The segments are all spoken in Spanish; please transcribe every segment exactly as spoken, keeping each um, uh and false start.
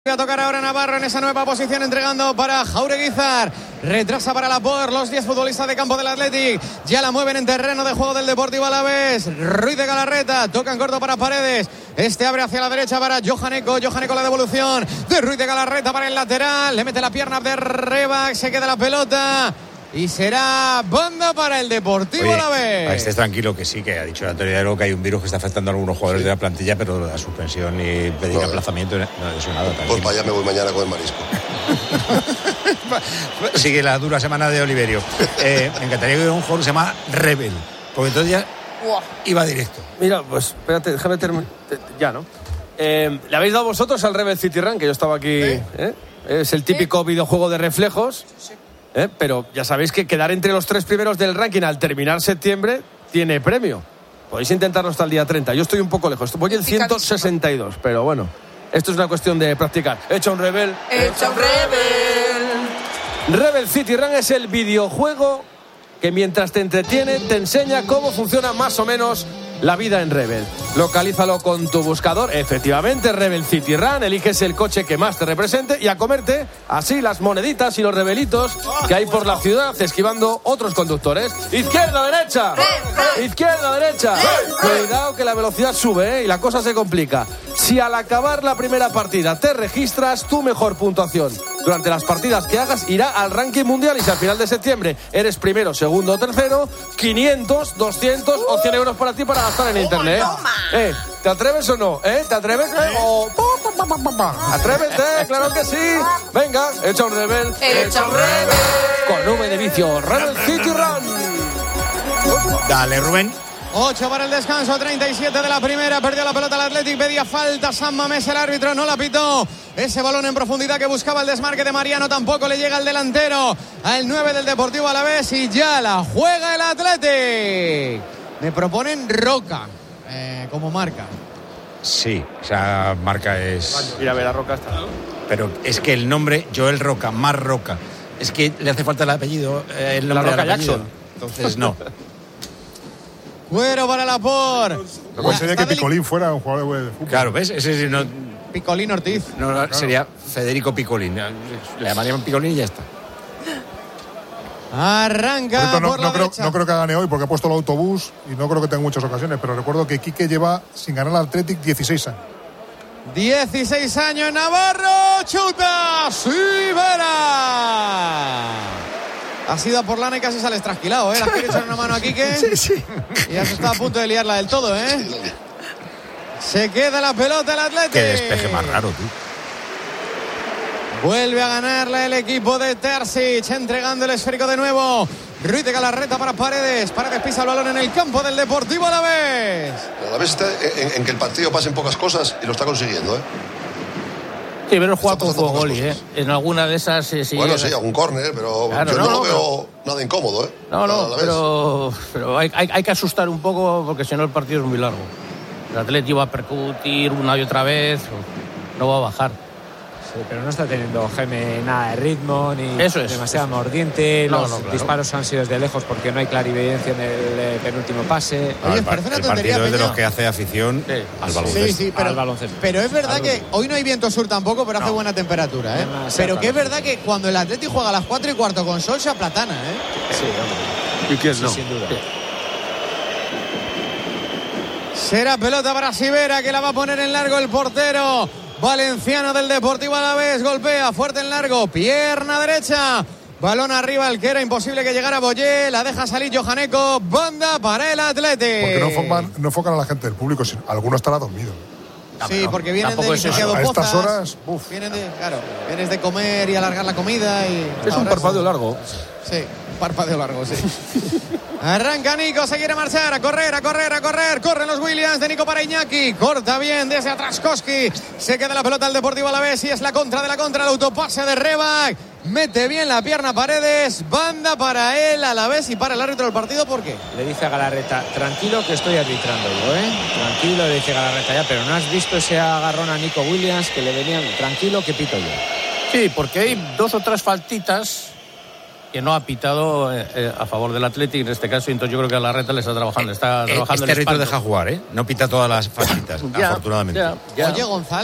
Va a tocar ahora Navarro en esa nueva posición, entregando para Jaureguizar. Retrasa para Laporte, los diez futbolistas de campo del Athletic. Ya la mueven en terreno de juego del Deportivo Alavés. Ruiz de Galarreta, tocan corto para Paredes. Este abre hacia la derecha para Johaneco. Johaneco la devolución de Ruiz de Galarreta para el lateral. Le mete la pierna de Rebac, se queda la pelota. Y será banda para el Deportivo Alavés. Estés tranquilo que sí, que ha dicho Antonio Hidalgo que hay un virus que está afectando a algunos jugadores sí. de la plantilla, pero la suspensión y pedir no, aplazamiento no ha hecho nada. Pues para allá me voy mañana con el marisco. Sigue la dura semana de Oliverio. Eh, me encantaría que hubiera un jugador que se llama Rebel, porque entonces ya iba directo. Mira, pues espérate, déjame terminar. Ya, ¿no? Eh, ¿Le habéis dado vosotros al Rebel City Run? Que yo estaba aquí. ¿Eh? ¿Eh? Es el típico ¿Eh? videojuego de reflejos. Sí. ¿Eh? Pero ya sabéis que quedar entre los tres primeros del ranking al terminar septiembre tiene premio. Podéis intentarlo hasta el día treinta. Yo estoy un poco lejos, voy en ciento sesenta y dos, pero bueno, esto es una cuestión de practicar. Echa un Rebel. Echa un Rebel. Rebel City Run es el videojuego que mientras te entretiene te enseña cómo funciona más o menos la vida en Rebel. Localízalo con tu buscador. Efectivamente, Rebel City Run. Eliges el coche que más te represente y a comerte así las moneditas y los rebelitos que hay por la ciudad, esquivando otros conductores. Izquierda, derecha. Izquierda, derecha. Cuidado que la velocidad sube, ¿eh? Y la cosa se complica. Si al acabar la primera partida te registras, tu mejor puntuación durante las partidas que hagas irá al ranking mundial, y si al final de septiembre eres primero, segundo o tercero, quinientos, doscientos o cien euros para ti para gastar en internet. ¿Eh? ¿Te atreves o no? ¿Eh? ¿Te atreves? O... Atrévete, claro que sí. Venga, echa un Rebel. Echa un Rebel. Con nube de vicio, Rebel City Run. Dale, Rubén. ocho para el descanso, treinta y siete de la primera. Perdió la pelota el Athletic, pedía falta San Mamés, el árbitro no la pitó. Ese balón en profundidad que buscaba el desmarque de Mariano tampoco le llega al delantero, al nueve del Deportivo Alavés, y ya la juega el Athletic. Me proponen Roca eh, como marca. Sí, esa marca es... Mira, a ver, la Roca está. Pero es que el nombre, Joel Roca, más Roca, es que le hace falta el apellido, eh, el nombre la Roca del apellido. Jackson. Entonces no. Cuero para Laporte. Lo cual sería que Picolín fuera un jugador de fútbol. Claro, ¿ves? Ese sí no... Picolín Ortiz. No, no claro. Sería Federico Picolín. Le llamarían Picolín y ya está. Arranca no, por la no, creo, derecha. no creo que gane hoy porque ha puesto el autobús y no creo que tenga muchas ocasiones, pero recuerdo que Quique lleva sin ganar al Athletic dieciséis años. dieciséis años, Navarro, chuta, Sivera. Ha sido a por lana y casi sales trasquilado, ¿eh? ¿Le has querido echar una mano a Quique? Sí, sí. Y ya se está a punto de liarla del todo, ¿eh? Se queda la pelota el Athletic. Qué despeje más raro, tú. Vuelve a ganarla el equipo de Terzic, entregando el esférico de nuevo. Ruiz de Galarreta para Paredes. Paredes pisa el balón en el campo del Deportivo Alavés. El Alavés está en, en que el partido pasen pocas cosas y lo está consiguiendo, ¿eh? Sí, pero juega con Fuegoli, ¿eh? En alguna de esas... Sí, sí, bueno, sí, sí, algún córner, pero claro, yo no, no, no lo veo pero... nada incómodo, ¿eh? No, no, pero, pero hay, hay, hay que asustar un poco porque si no el partido es muy largo. El Atleti va a percutir una y otra vez, no va a bajar. Sí, pero no está teniendo Geme nada de ritmo ni eso es, demasiado eso. mordiente. No, los no, claro. disparos han sido desde lejos porque no hay clarividencia en el eh, penúltimo pase. No, Oye, el, parece una el tontería, partido es de Peña. los que hace afición sí. al baloncesto. Sí, sí, pero, al baloncesto. pero es verdad al que hoy no hay viento sur tampoco, pero no. hace buena temperatura, ¿eh? No, no, pero que es claro. verdad que cuando el Atleti juega a las cuatro y cuarto con sol se aplatana, ¿eh? Sí, hombre. ¿Y quién Sí, no? sin duda. Sí. Será pelota para Sivera, que la va a poner en largo el portero valenciano del Deportivo Alavés. Golpea fuerte en largo, pierna derecha, balón arriba, el que era imposible que llegara Boyé, la deja salir Johaneco, banda para el Athletic. Porque no enfocan, no enfocan a la gente del público, sino, alguno estará dormido. Sí, porque vienen de licenciado a estas Pozas, horas, uf. vienen de, claro, vienes de comer y alargar la comida y Es un parpadeo largo. Sí, un parpadeo largo, sí. Arranca Nico, se quiere marchar, a correr, a correr, a correr. Corren los Williams de Nico para Iñaki. Corta bien desde atrás Koski. Se queda la pelota al Deportivo Alavés y es la contra de la contra, el autopase de Rebac. Mete bien la pierna Paredes. Banda para él, Alavés y para el árbitro del partido. ¿Por qué? Le dice a Galarreta, tranquilo que estoy arbitrando yo, ¿eh? Tranquilo, le dice Galarreta ya, pero no has visto ese agarrón a Nico Williams que le venían, tranquilo que pito yo. Sí, porque hay dos o tres faltitas que no ha pitado eh, eh, a favor del Athletic en este caso, y entonces yo creo que Galarreta le está trabajando, está Eh, trabajando este el árbitro espaldo. deja jugar, ¿eh? No pita todas las faltitas, Ya, afortunadamente. ya, ya. Oye, González,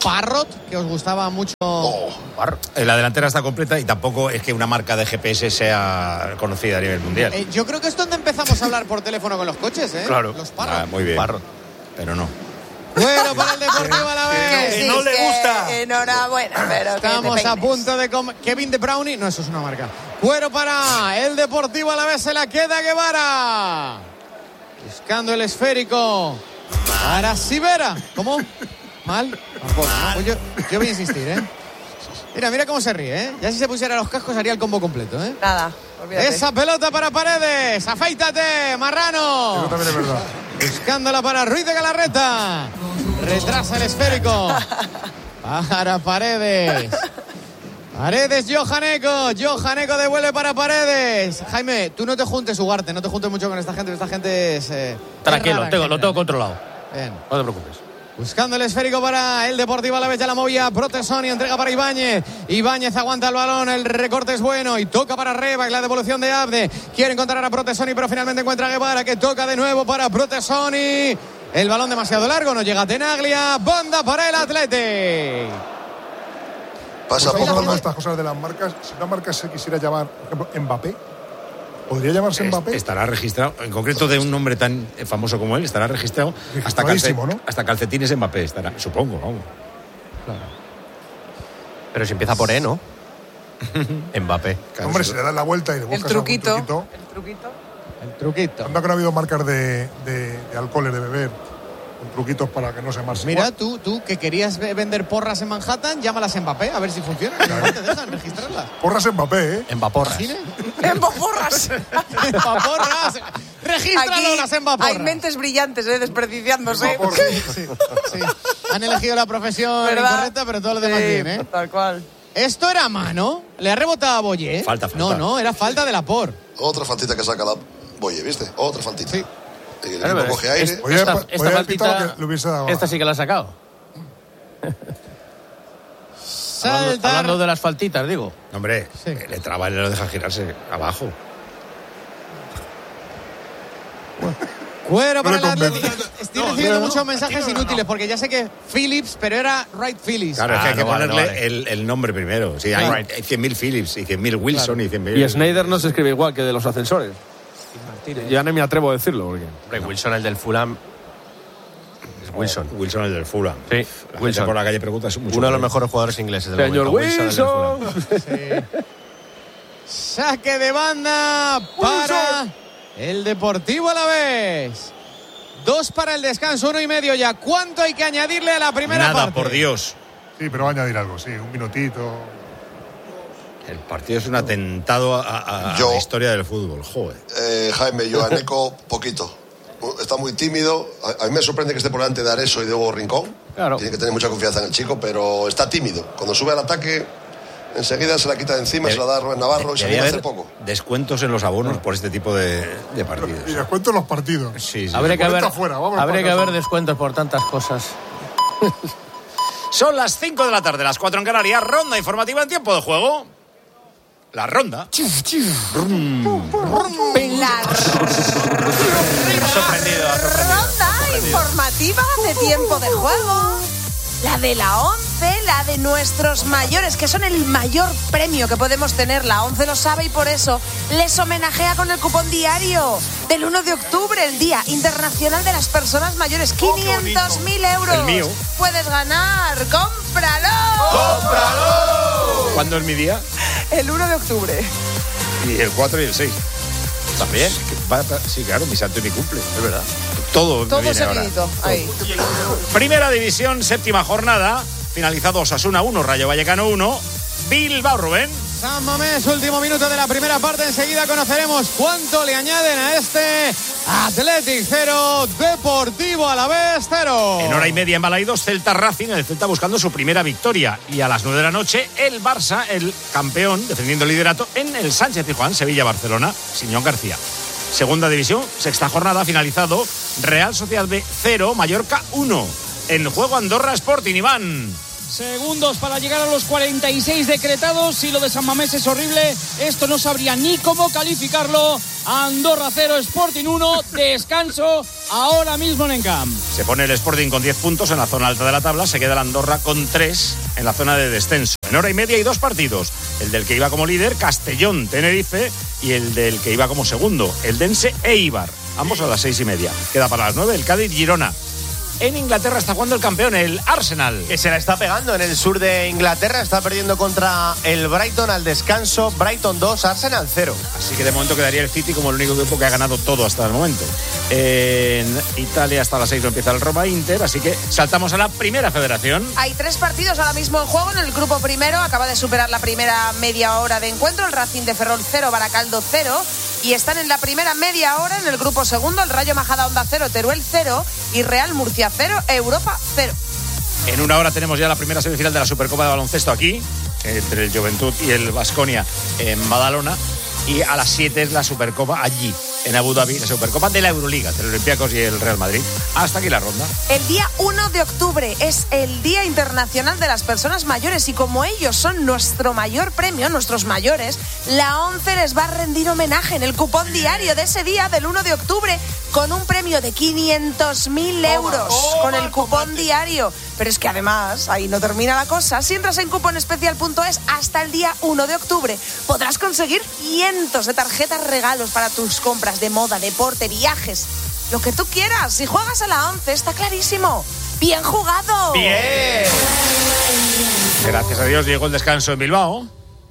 Parrot, que os gustaba mucho. Oh. La delantera está completa y tampoco es que una marca de G P S sea conocida a nivel mundial. Eh, yo creo que es donde empezamos a hablar por teléfono con los coches, ¿eh? Claro. Los Parrot. Ah, muy bien. Parrot. Pero no. Bueno, para el Deportivo Alavés. Que sí, no le que gusta. Enhorabuena, pero que Estamos te a peines. punto de comer. Kevin De Brownie. No, eso es una marca. Cuero para el Deportivo Alavés. Se la queda Guevara. Buscando el esférico. Para Sivera. ¿Cómo? ¿Mal? Tampoco, ¿no? Pues yo, yo voy a insistir, ¿eh? Mira, mira cómo se ríe, ¿eh? Ya si se pusiera los cascos haría el combo completo, ¿eh? Nada, olvídate. Esa pelota para Paredes. Afeítate, Marrano. Eso también es verdad. Buscándola para Ruiz de Galarreta. Retrasa el esférico. Para Paredes. Paredes, Johaneco. Johaneco devuelve para Paredes. Jaime, tú no te juntes, Ugarte. No te juntes mucho con esta gente. Esta gente es. Eh, Tranquilo, es rara, tengo, en lo tengo general. controlado. Bien. No te preocupes. Buscando el esférico para el Deportivo Alavés, ya la movía Protesoni, entrega para Ibáñez. Ibáñez aguanta el balón, el recorte es bueno y toca para Reba, y la devolución de Abde. Quiere encontrar a Protesoni, pero finalmente encuentra a Guevara, que toca de nuevo para Protesoni. El balón demasiado largo, no llega a Tenaglia. Banda para el Athletic. Pasa Estamos poco. hablando de estas cosas de las marcas. Si una marca se quisiera llamar, por ejemplo, Mbappé, ¿podría llamarse Mbappé? Estará registrado, en concreto de un nombre tan famoso como él, estará registrado hasta, calce, Registradísimo, ¿no? hasta calcetines Mbappé, estará, supongo, vamos. Pero si empieza por E, ¿no? Mbappé. Claro, Hombre, sí. si le das la vuelta y le El buscas truquito. algún truquito. El truquito. El truquito. Anda que no ha habido marcas de, de, de alcoholes de beber, con truquitos para que no se marchen. Mira, tú, tú que querías ve- vender porras en Manhattan, llámalas Mbappé, a ver si funcionan. Igual te dejan registrarlas. Porras Mbappé, ¿eh? Mbaporras. ¿Cine? ¡Emboporras! Embaporras. Regístralo Aquí las embaporras. hay mentes brillantes, ¿eh? Desperdiciándose. Sí, sí. Han elegido la profesión ¿Verdad? incorrecta, pero todo lo demás Sí, bien, ¿eh? Tal cual. Esto era mano. Le ha rebotado a Boye. Falta, falta. No, no, era falta de la por. Otra faltita que saca la Boye, ¿viste? Otra faltita. Sí. Y el Claro, equipo pero coge es- aire. es- Podía- esta, podía esta haber pitado faltita, que le hubiese dado. esta sí que la ha sacado. Hablando, Saltar. hablando de las faltitas, digo. Hombre, Sí. le traba y le lo deja girarse abajo. Cuero para No el le Atlético. convence. Estoy No, recibiendo no, muchos mensajes inútiles porque ya sé que Phillips, pero era Wright Phillips. Claro, es que Ah, hay que no vale, ponerle no vale. El, el nombre primero. Sí, hay, Claro. hay cien mil Phillips y cien mil Wilson y cien mil... Y Snyder no se escribe igual que de los ascensores. Ya no me atrevo a decirlo. Porque... Hombre, Wilson, el del Fulham. Es Wilson. Wilson, el del Fulham. Sí, La gente Wilson. por la calle pregunta mucho. Uno de los mejores jugadores ingleses del Señor momento. Wilson, el del Wilson. Fulham. Saque de banda para el Deportivo Alavés. Dos para el descanso, uno y medio ya. ¿Cuánto hay que añadirle a la primera Nada, parte? por Dios. Sí, pero va a añadir algo, sí, un minutito. El partido es un atentado a, a- a Yo- la historia del fútbol. Joder. Eh, Jaime, Joaneco, poquito. Está muy tímido. A, a mí me sorprende que esté por delante de Areso y de Hugo Rincón. Claro. Tiene que tener mucha confianza en el chico, pero está tímido. Cuando sube al ataque, enseguida se la quita de encima, se la da a Rubén Navarro y se Debería anima hace haber poco. descuentos en los abonos por este tipo de, de partidos. Y les cuento los partidos. Sí, sí. Habría que haber, Cuenta fuera, vámonos habría para que casa. haber descuentos por tantas cosas. Son las cinco de la tarde, las cuatro en Canarias. Ronda informativa en tiempo de juego. La ronda. La ronda informativa de tiempo de juego. La de la once, la de nuestros mayores, que son el mayor premio que podemos tener. La once lo sabe y por eso les homenajea con el cupón diario del uno de octubre, el Día Internacional de las Personas Mayores. quinientos mil euros. El mío. Puedes ganar. ¡Cómpralo! ¿Cuándo es mi día? El uno de octubre. Y el cuatro y el seis. También. Es que va- va- sí, claro, mi santo y mi cumple. Es verdad. Todo, me Todo viene ahora. seguidito. Ahí. Primera división, séptima jornada. Finalizado Osasuna uno, Rayo Vallecano uno. Bilbao, Rubén. San Mamés, último minuto de la primera parte. Enseguida conoceremos cuánto le añaden a este Athletic cero, Deportivo Alavés cero. En hora y media en Balaidos, Celta Racing, el Celta buscando su primera victoria. Y a las nueve de la noche, el Barça, el campeón, defendiendo el liderato en el Sánchez Pizjuán, Sevilla-Barcelona, Siñón García. Segunda división, sexta jornada, finalizado. Real Sociedad B cero, Mallorca uno. En juego Andorra Sporting, Iván. segundos para llegar a los cuarenta y seis decretados. Si lo de San Mamés es horrible, esto no sabría ni cómo calificarlo. Andorra cero, Sporting uno, descanso ahora mismo en Encamp. Se pone el Sporting con diez puntos en la zona alta de la tabla, se queda el Andorra con tres en la zona de descenso. En hora y media hay dos partidos, el del que iba como líder, Castellón-Tenerife, y el del que iba como segundo, el Dense Eibar, ambos a las seis y media. Queda para las nueve el Cádiz-Girona. En Inglaterra está jugando el campeón, el Arsenal. Que se la está pegando en el sur de Inglaterra. Está perdiendo contra el Brighton al descanso. Brighton dos, Arsenal cero. Así que de momento quedaría el City como el único equipo que ha ganado todo hasta el momento. En Italia hasta las seis no empieza el Roma-Inter. Así que saltamos a la primera federación. Hay tres partidos ahora mismo en juego. En el grupo primero acaba de superar la primera media hora de encuentro. El Racing de Ferrol cero, Baracaldo cero. Y están en la primera media hora en el grupo segundo. El Rayo Majadahonda cero, Teruel cero. Y Real Murcia cero, Europa cero. En una hora tenemos ya la primera semifinal de la Supercopa de Baloncesto aquí, entre el Juventud y el Baskonia en Badalona. Y a las siete es la Supercopa allí, en Abu Dhabi, la Supercopa de la Euroliga, entre el Olympiacos y el Real Madrid. Hasta aquí la ronda. El día uno de octubre es el Día Internacional de las Personas Mayores y como ellos son nuestro mayor premio, nuestros mayores, la ONCE les va a rendir homenaje en el cupón diario de ese día del uno de octubre con un premio de quinientos mil euros oh, con el cupón tomate. diario. Pero es que además, ahí no termina la cosa. Si entras en cuponespecial punto es hasta el día uno de octubre, podrás conseguir cientos de tarjetas regalos para tus compras de moda, deporte, viajes, lo que tú quieras. Si juegas a la ONCE, está clarísimo. ¡Bien jugado! ¡Bien! Gracias a Dios llegó el descanso en Bilbao.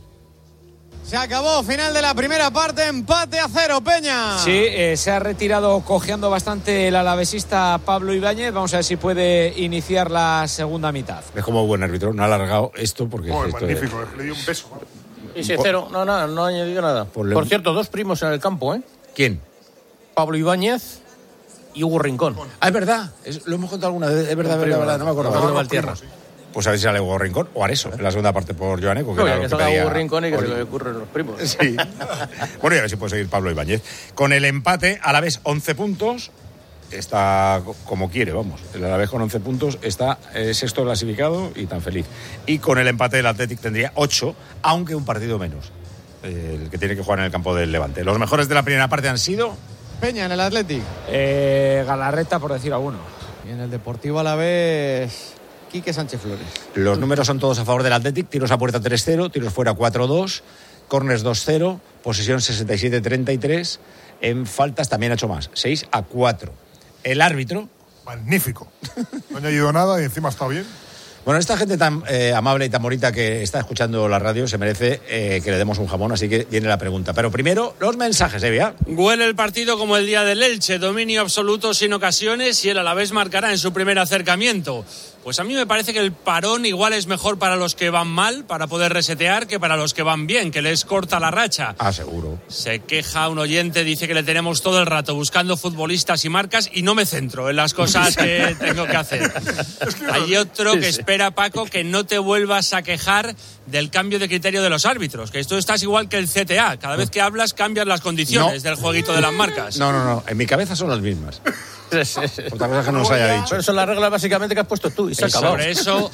Se acabó, final de la primera parte, empate a cero, Peña. Sí, eh, se ha retirado cojeando bastante el alavesista Pablo Ibáñez. Vamos a ver si puede iniciar la segunda mitad. Es como buen árbitro, no ha alargado esto porque... Oh, esto magnífico, es... le dio un beso. Y sí, cero, no, no, no ha añadido nada. Por, Por cierto, dos primos en el campo, ¿eh? ¿Quién? Pablo Ibáñez y Hugo Rincón. Ah, es verdad, es, lo hemos contado alguna vez, es verdad, es verdad, verdad, no me acuerdo. Pablo Valtierra. Pues a ver si sale Hugo Rincón o Areso, en la segunda parte por Joaneco. Que, no, era que, que salga pedía... Hugo Rincón y que Oli. Se le ocurren los primos. Sí. Bueno, y a ver si puede seguir Pablo Ibáñez. Con el empate, Alavés once puntos, está como quiere, vamos. El Alavés con once puntos está eh, sexto clasificado y tan feliz. Y con el empate el Athletic tendría ocho, aunque un partido menos, eh, el que tiene que jugar en el campo del Levante. Los mejores de la primera parte han sido... Peña en el Athletic. Eh, Galarreta, por decir alguno. Y en el Deportivo Alavés... Quique Sánchez Flores. Los números son todos a favor del Athletic. Tiros a puerta tres cero, tiros fuera cuatro dos, corners dos cero, posesión sesenta y siete treinta y tres, en faltas también ha hecho más, seis a cuatro. El árbitro... Magnífico. No ha añadido nada y encima está bien. Bueno, esta gente tan eh, amable y tan bonita que está escuchando la radio se merece eh, que le demos un jamón, así que viene la pregunta. Pero primero, los mensajes, Evia. Huele el partido como el día del Elche, dominio absoluto sin ocasiones y el Alavés marcará en su primer acercamiento. Pues a mí me parece que el parón igual es mejor para los que van mal, para poder resetear, que para los que van bien, que les corta la racha. Ah, seguro. Se queja un oyente, dice que le tenemos todo el rato buscando futbolistas y marcas y no me centro en las cosas que tengo que hacer. Hay otro que espera, Paco, que no te vuelvas a quejar del cambio de criterio de los árbitros, que esto estás igual que el C T A. Cada vez que hablas cambias las condiciones no. del jueguito de las marcas. No, no, no. En mi cabeza son las mismas. Otra cosa que no os haya dicho. Pero son las reglas básicamente que has puesto tú y se ha acabado. Sobre eso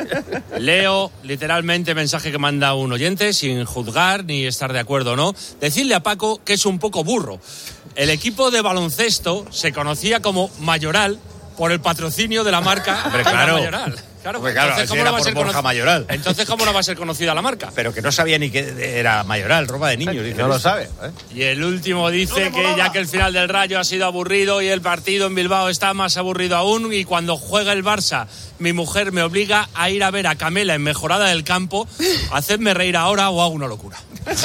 leo literalmente mensaje que manda un oyente sin juzgar ni estar de acuerdo o no. Decirle a Paco que es un poco burro. El equipo de baloncesto se conocía como Mayoral por el patrocinio de la marca. Hombre, claro. Mayoral. Claro, Hombre, claro, entonces, ¿cómo era no va a ser por Borja Mayoral. Entonces, ¿cómo no va a ser conocida la marca? Pero que no sabía ni que era Mayoral, ropa de niños. No lo sabe. ¿eh? Y el último dice no que ya que el final del Rayo ha sido aburrido y el partido en Bilbao está más aburrido aún, y cuando juega el Barça, mi mujer me obliga a ir a ver a Camela en Mejorada del Campo, hacedme reír ahora o hago una locura.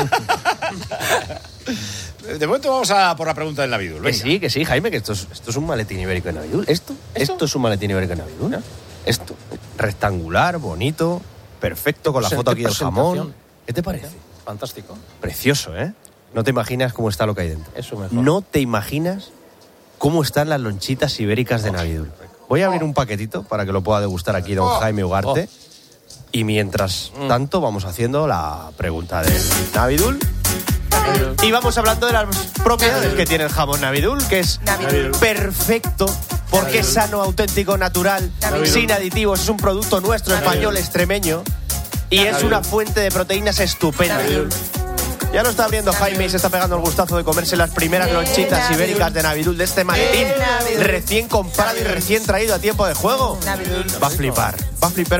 De momento vamos a por la pregunta del Navidul. Que sí, que sí, Jaime, que esto es, esto es un maletín ibérico de Navidul. ¿Esto? ¿Esto? Esto es un maletín ibérico de Navidul. ¿No? Esto, rectangular, bonito, perfecto, con la foto aquí del jamón. ¿Qué te parece? Fantástico. Precioso, ¿eh? No te imaginas cómo está lo que hay dentro. Eso mejor. No te imaginas cómo están las lonchitas ibéricas de Navidul. Voy a abrir un paquetito para que lo pueda degustar aquí don Jaime Ugarte. Y mientras tanto vamos haciendo la pregunta del Navidul. Y vamos hablando de las propiedades que tiene el jamón Navidul, que es Navidul. perfecto, porque es sano, auténtico, natural, Navidul. sin aditivos, es un producto nuestro, español, extremeño, y es una fuente de proteínas estupenda. Ya lo está abriendo Jaime y se está pegando el gustazo de comerse las primeras lonchitas ibéricas de Navidul, de este maletín recién comprado y recién traído a tiempo de juego. Va a flipar, va a flipar.